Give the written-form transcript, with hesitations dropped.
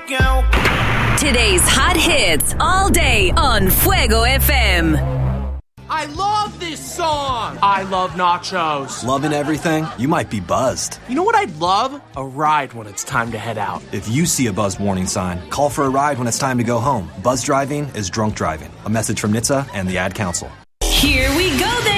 Today's hot hits all day on Fuego FM. I love this song. I love nachos. Loving everything? You might be buzzed. You know what I'd love? A ride when it's time to head out. If you see a buzz warning sign, call for a ride when it's time to go home. Buzz driving is drunk driving. A message from NHTSA and the Ad Council. Here we go then.